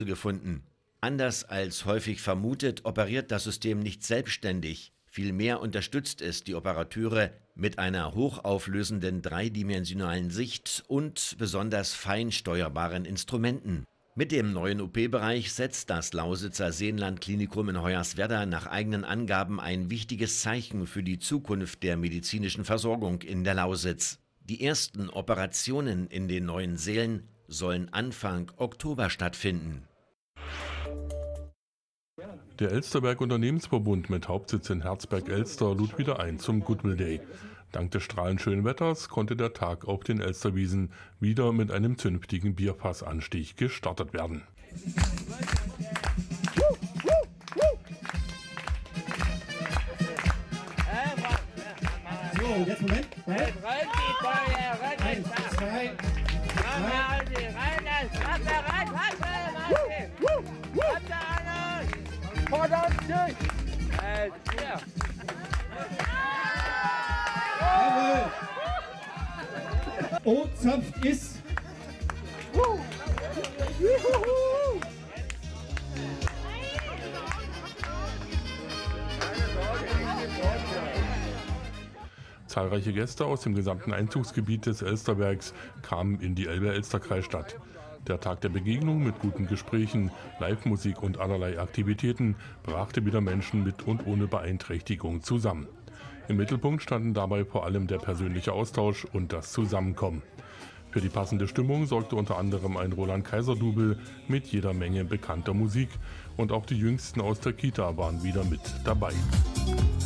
gefunden. Anders als häufig vermutet, operiert das System nicht selbstständig. Vielmehr unterstützt es die Operateure mit einer hochauflösenden dreidimensionalen Sicht und besonders fein steuerbaren Instrumenten. Mit dem neuen OP-Bereich setzt das Lausitzer Seenland-Klinikum in Hoyerswerda nach eigenen Angaben ein wichtiges Zeichen für die Zukunft der medizinischen Versorgung in der Lausitz. Die ersten Operationen in den neuen Sälen sollen Anfang Oktober stattfinden. Der Elsterberg Unternehmensverbund mit Hauptsitz in Herzberg-Elster lud wieder ein zum Goodwill Day. Dank des strahlend schönen Wetters konnte der Tag auf den Elsterwiesen wieder mit einem zünftigen Bierfassanstich gestartet werden. So, jetzt Moment. Eins, zwei, Jawohl. O-Zapft ist. Zahlreiche Gäste aus dem gesamten Einzugsgebiet des Elsterbergs kamen in die Elbe-Elster-Kreisstadt. Der Tag der Begegnung mit guten Gesprächen, Live-Musik und allerlei Aktivitäten brachte wieder Menschen mit und ohne Beeinträchtigung zusammen. Im Mittelpunkt standen dabei vor allem der persönliche Austausch und das Zusammenkommen. Für die passende Stimmung sorgte unter anderem ein Roland-Kaiser-Double mit jeder Menge bekannter Musik und auch die Jüngsten aus der Kita waren wieder mit dabei.